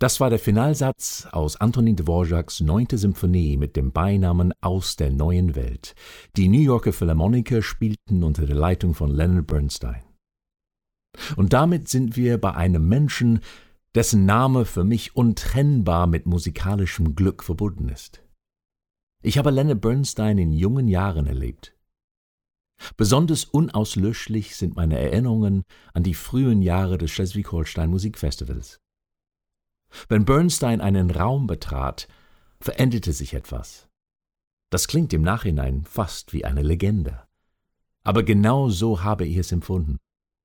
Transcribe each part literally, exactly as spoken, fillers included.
Das war der Finalsatz aus Antonin Dvořáks Neunte Symphonie mit dem Beinamen »Aus der neuen Welt«. Die New Yorker Philharmoniker spielten unter der Leitung von Leonard Bernstein. Und damit sind wir bei einem Menschen, dessen Name für mich untrennbar mit musikalischem Glück verbunden ist. Ich habe Leonard Bernstein in jungen Jahren erlebt. Besonders unauslöschlich sind meine Erinnerungen an die frühen Jahre des Schleswig-Holstein Musikfestivals. Wenn Bernstein einen Raum betrat, veränderte sich etwas. Das klingt im Nachhinein fast wie eine Legende. Aber genau so habe ich es empfunden.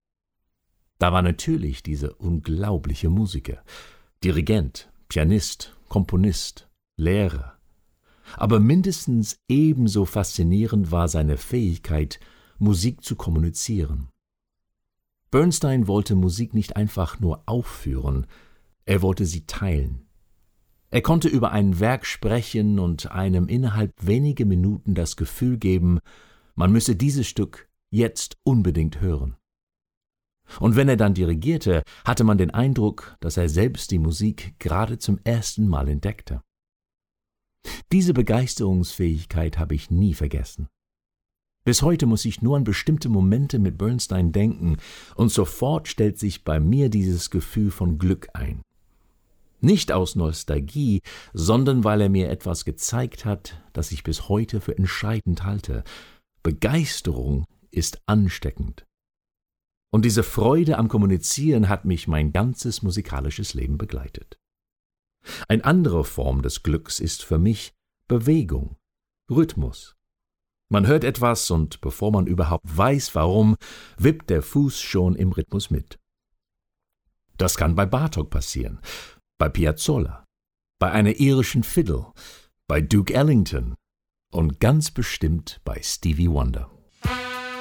Da war natürlich dieser unglaubliche Musiker, Dirigent, Pianist, Komponist, Lehrer. Aber mindestens ebenso faszinierend war seine Fähigkeit, Musik zu kommunizieren. Bernstein wollte Musik nicht einfach nur aufführen, er wollte sie teilen. Er konnte über ein Werk sprechen und einem innerhalb weniger Minuten das Gefühl geben, man müsse dieses Stück jetzt unbedingt hören. Und wenn er dann dirigierte, hatte man den Eindruck, dass er selbst die Musik gerade zum ersten Mal entdeckte. Diese Begeisterungsfähigkeit habe ich nie vergessen. Bis heute muss ich nur an bestimmte Momente mit Bernstein denken, und sofort stellt sich bei mir dieses Gefühl von Glück ein. Nicht aus Nostalgie, sondern weil er mir etwas gezeigt hat, das ich bis heute für entscheidend halte. Begeisterung ist ansteckend. Und diese Freude am Kommunizieren hat mich mein ganzes musikalisches Leben begleitet. Eine andere Form des Glücks ist für mich Bewegung, Rhythmus. Man hört etwas und bevor man überhaupt weiß, warum, wippt der Fuß schon im Rhythmus mit. Das kann bei Bartók passieren, bei Piazzolla, bei einer irischen Fiddle, bei Duke Ellington und ganz bestimmt bei Stevie Wonder.